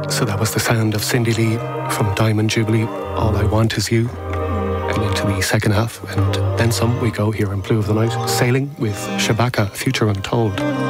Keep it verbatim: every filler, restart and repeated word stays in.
So that was the sound of Cindy Lee from Diamond Jubilee, All I Want Is You. And into the second half, and then some, we go here in Blue of the Night, Sailing with Shabaka, Future Untold.